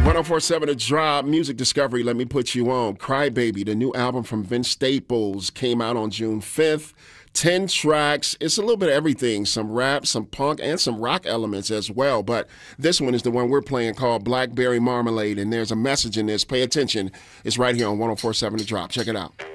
1047 The Drop, Music Discovery, Let Me Put You On. Cry Baby, the new album from Vince Staples, came out on June 5th. 10 tracks. It's a little bit of everything, some rap, some punk, and some rock elements as well. But this one is the one we're playing called Blackberry Marmalade, and there's a message in this. Pay attention. It's right here on 1047 The Drop. Check it out.